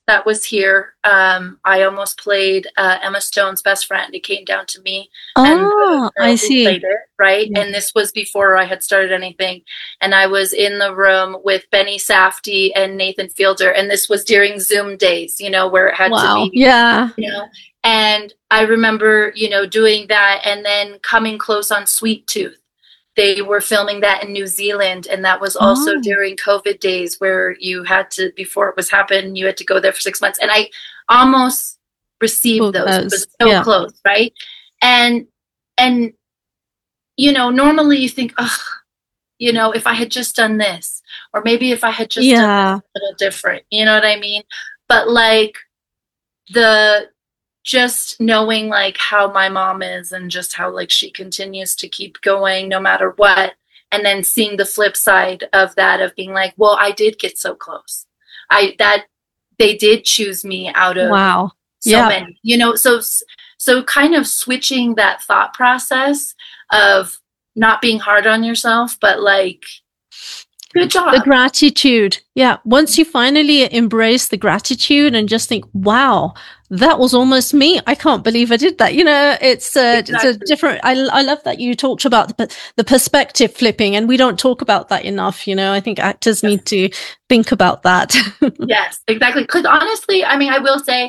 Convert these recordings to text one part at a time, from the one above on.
that was here. I almost played Emma Stone's best friend. It came down to me and the Oh, I girl who see. played it, right? Yeah. And this was before I had started anything. And I was in the room with Benny Safdie and Nathan Fielder. And this was during Zoom days, where it had to Wow. be, Yeah. you know. And I remember, doing that and then coming close on Sweet Tooth. They were filming that in New Zealand, and that was also Oh, during COVID days where you had to, before it was happened, you had to go there for 6 months. And I almost received book those. It those. was so Yeah. close, right? And and normally you think, oh, if I had just done this, or maybe if I had just done this Yeah. a little different, you know what I mean? But like the just knowing like how my mom is and just how like she continues to keep going no matter what, and then seeing the flip side of that, of being like, well, I did get so close. I that They did choose me out of Wow. so Yeah. many, so kind of switching that thought process of not being hard on yourself, but like, good The job. gratitude. Yeah. Once you finally embrace the gratitude and just think, wow, that was almost me. I can't believe I did that. It's a Exactly. different. I love that you talked about the perspective flipping, and we don't talk about that enough. I think actors Yes. need to think about that. Yes, exactly. Because honestly, I mean, I will say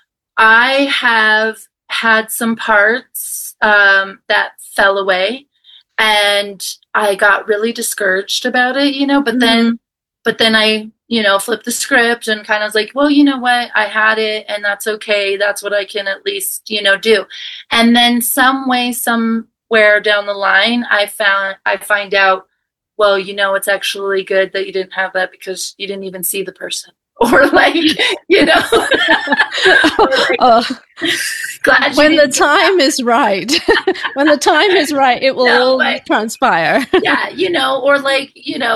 I have had some parts that fell away, and I got really discouraged about it, but then, Mm, I, flipped the script and kind of was like, well, you know what? I had it, and that's okay. That's what I can at least, do. And then some way, somewhere down the line, I find out, well, it's actually good that you didn't have that because you didn't even see the person. Or like, you know, or like, oh, glad you when the didn't get that. time is right, when the time is right, it will No, all but transpire. yeah, or like,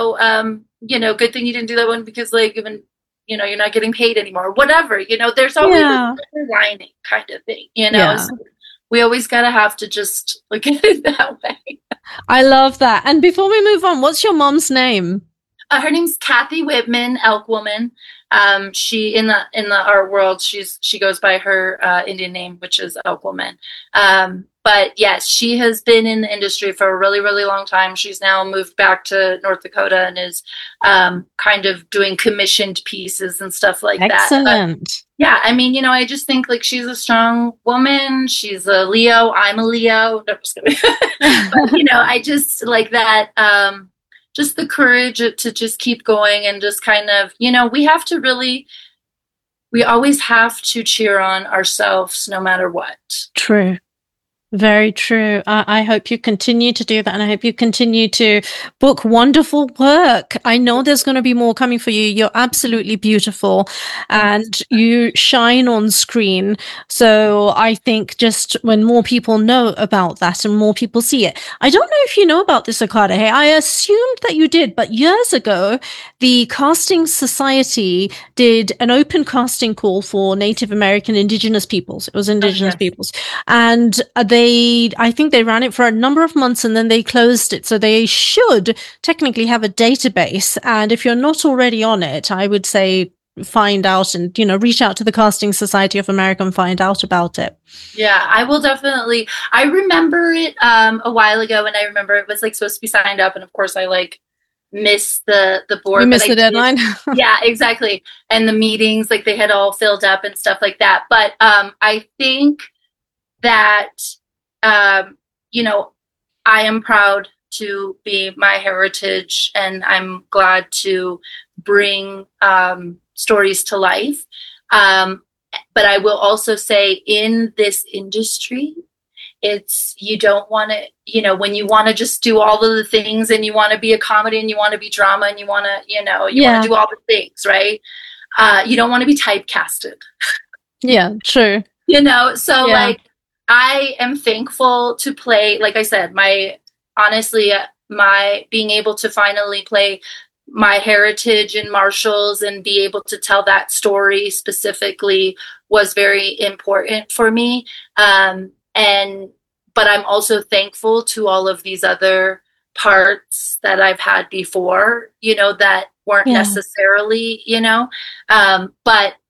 good thing you didn't do that one because like even, you're not getting paid anymore. Whatever, there's always a Yeah. silver lining kind of thing, Yeah. So we always gotta have to just look at it that way. I love that. And before we move on, what's your mom's name? Her name's Kathy Whitman, Elk Woman. She in the art world, she goes by her Indian name, which is Elk Woman. But yes, she has been in the industry for a really, really long time. She's now moved back to North Dakota and is kind of doing commissioned pieces and stuff like that. But Excellent. yeah, I mean, I just think like she's a strong woman. She's a Leo. I'm a Leo. No, just kidding. But I just like that. Just the courage to just keep going and just kind of, we always have to cheer on ourselves no matter what. True. Very true. I hope you continue to do that, and I hope you continue to book wonderful work. I know there's going to be more coming for you. You're absolutely beautiful and you shine on screen. So I think just when more people know about that and more people see it. I don't know if you know about this, Okada. Hey, I assumed that you did, but years ago, the Casting Society did an open casting call for Native American Indigenous peoples. It was Oh, Indigenous yes. peoples. And I think they ran it for a number of months and then they closed it. So they should technically have a database. And if you're not already on it, I would say find out and, reach out to the Casting Society of America and find out about it. Yeah, I will definitely. I remember it a while ago, and I remember it was like supposed to be signed up, and of course I like missed the You board, but missed the I did. deadline. Yeah, exactly. And the meetings, like they had all filled up and stuff like that. But I think that um, you know, I am proud to be my heritage, and I'm glad to bring stories to life. Um, but I will also say, in this industry, it's you don't want to, when you want to just do all of the things, and you want to be a comedy, and you want to be drama, and you want to, you want to Yeah. do all the things, right? You don't want to be typecasted. Yeah. True. So Yeah. like I am thankful to play, like I said, my honestly, my being able to finally play my heritage in Marshalls and be able to tell that story specifically was very important for me. And but I'm also thankful to all of these other parts that I've had before, that weren't Yeah. necessarily, but